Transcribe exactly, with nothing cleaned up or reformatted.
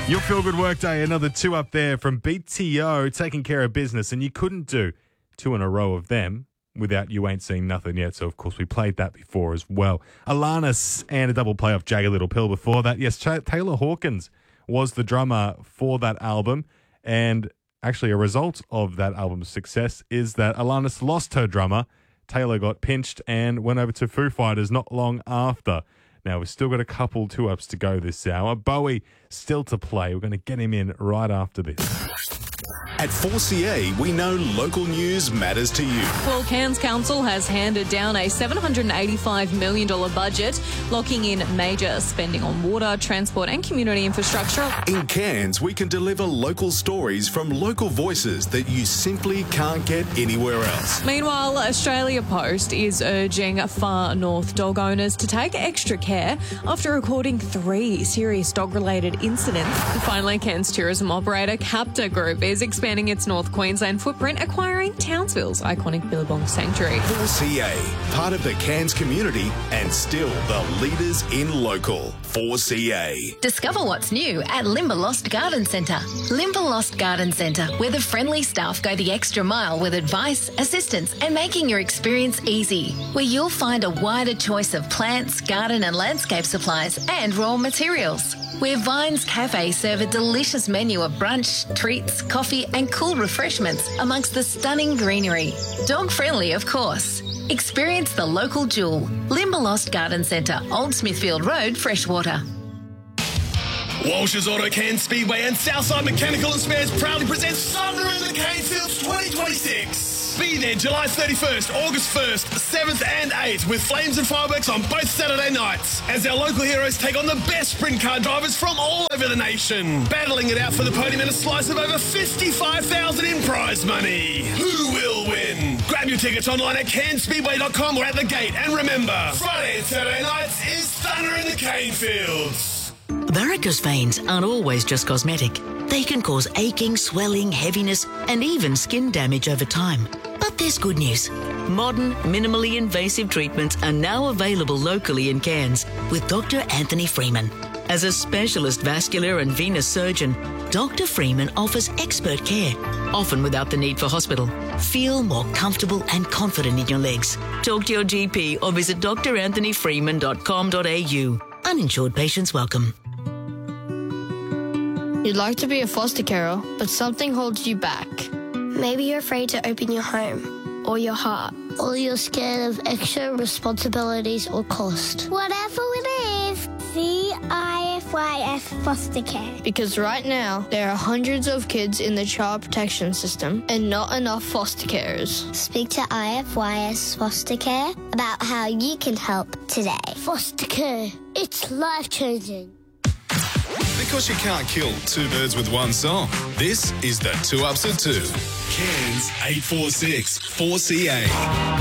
Your Feel Good Workday, another two up there from B T O, taking care of business, and you couldn't do two in a row of them without You Ain't Seen Nothing Yet. So, of course, we played that before as well. Alanis and a double play off Jagged Little Pill before that. Yes, Taylor Hawkins was the drummer for that album, and actually a result of that album's success is that Alanis lost her drummer. Taylor got pinched and went over to Foo Fighters not long after. Now, we've still got a couple two-ups to go this hour. Bowie still to play. We're going to get him in right after this. At four C A, we know local news matters to you. Well, Cairns Council has handed down a seven hundred eighty-five million dollars budget, locking in major spending on water, transport and community infrastructure. In Cairns, we can deliver local stories from local voices that you simply can't get anywhere else. Meanwhile, Australia Post is urging far north dog owners to take extra care after recording three serious dog-related incidents. And finally, Cairns tourism operator Capta Group is expanding its North Queensland footprint, acquiring Townsville's iconic Billabong Sanctuary. four C A, part of the Cairns community and still the leaders in local. four C A. Discover what's new at Limberlost Garden Centre. Limberlost Garden Centre, where the friendly staff go the extra mile with advice, assistance and making your experience easy. Where you'll find a wider choice of plants, garden and landscape supplies and raw materials. Where Vines Cafe serve a delicious menu of brunch, treats, coffee and cool refreshments amongst the stunning greenery. Dog friendly, of course. Experience the local jewel. Limberlost Garden Centre, Old Smithfield Road, Freshwater. Walsh's Auto Cairns Speedway and Southside Mechanical and Spares proudly presents Thunder in the Cane Fields twenty twenty-six. Be there July thirty-first, August first, seventh and eighth with flames and fireworks on both Saturday nights as our local heroes take on the best sprint car drivers from all over the nation, battling it out for the podium and a slice of over fifty-five thousand dollars in prize money. Who will win? Grab your tickets online at cairns speedway dot com or at the gate, and remember, Friday and Saturday nights is Thunder in the Cane Fields. Varicose veins aren't always just cosmetic. They can cause aching, swelling, heaviness, and even skin damage over time. But there's good news. Modern, minimally invasive treatments are now available locally in Cairns with Doctor Anthony Freeman. As a specialist vascular and venous surgeon, Doctor Freeman offers expert care, often without the need for hospital. Feel more comfortable and confident in your legs. Talk to your G P or visit d r anthony freeman dot com dot a u. Uninsured patients welcome. You'd like to be a foster carer, but something holds you back. Maybe you're afraid to open your home or your heart, or you're scared of extra responsibilities or cost. Whatever it is, C I F Y S Foster Care. Because right now, there are hundreds of kids in the child protection system and not enough foster carers. Speak to I F Y S Foster Care about how you can help today. Foster care, it's life-changing. Because you can't kill two birds with one song. This is the Two Ups of Two. Cairns eight four six four C A.